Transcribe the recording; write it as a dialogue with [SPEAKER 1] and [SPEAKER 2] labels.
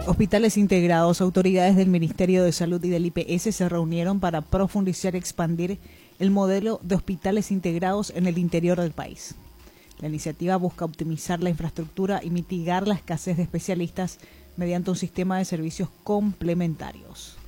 [SPEAKER 1] Hospitales integrados, autoridades del Ministerio de Salud y del IPS se reunieron para profundizar y expandir el modelo de hospitales integrados en el interior del país. La iniciativa busca optimizar la infraestructura y mitigar la escasez de especialistas mediante un sistema de servicios complementarios.